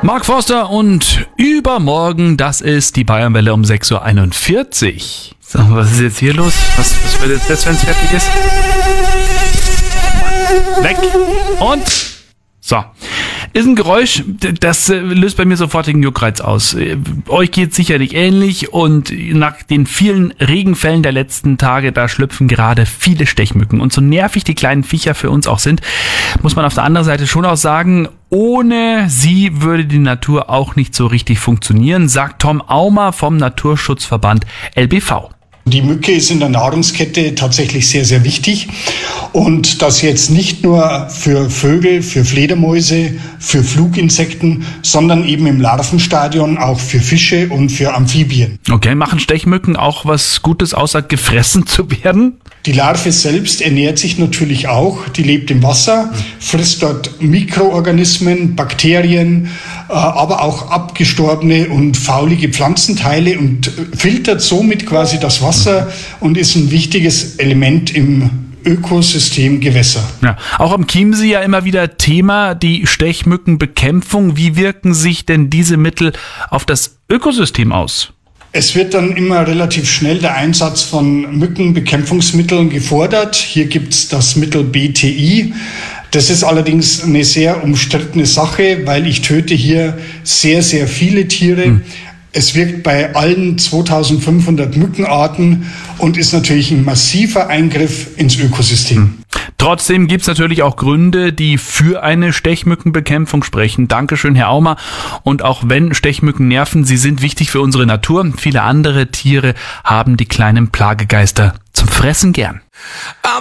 Mark Forster und übermorgen, das ist die Bayernwelle um 6.41 Uhr. So, was ist jetzt hier los? Was wird jetzt, wenn es fertig ist? Weg! Und... So, ist ein Geräusch, das löst bei mir sofortigen Juckreiz aus. Euch geht's sicherlich ähnlich und nach den vielen Regenfällen der letzten Tage, da schlüpfen gerade viele Stechmücken. Und so nervig die kleinen Viecher für uns auch sind, muss man auf der anderen Seite schon auch sagen, ohne sie würde die Natur auch nicht so richtig funktionieren, sagt Tom Aumer vom Naturschutzverband LBV. Die Mücke ist in der Nahrungskette tatsächlich sehr, sehr wichtig. Und das jetzt nicht nur für Vögel, für Fledermäuse, für Fluginsekten, sondern eben im Larvenstadion auch für Fische und für Amphibien. Okay, machen Stechmücken auch was Gutes, außer gefressen zu werden? Die Larve selbst ernährt sich natürlich auch. Die lebt im Wasser, frisst dort Mikroorganismen, Bakterien, aber auch abgestorbene und faulige Pflanzenteile und filtert somit quasi das Wasser und ist ein wichtiges Element im Ökosystem Gewässer. Ja, auch am Chiemsee ja immer wieder Thema, die Stechmückenbekämpfung. Wie wirken sich denn diese Mittel auf das Ökosystem aus? Es wird dann immer relativ schnell der Einsatz von Mückenbekämpfungsmitteln gefordert. Hier gibt's das Mittel BTI. Das ist allerdings eine sehr umstrittene Sache, weil ich töte hier sehr, sehr viele Tiere. Es wirkt bei allen 2500 Mückenarten und ist natürlich ein massiver Eingriff ins Ökosystem. Trotzdem gibt's natürlich auch Gründe, die für eine Stechmückenbekämpfung sprechen. Dankeschön, Herr Aumer. Und auch wenn Stechmücken nerven, sie sind wichtig für unsere Natur. Viele andere Tiere haben die kleinen Plagegeister zum Fressen gern.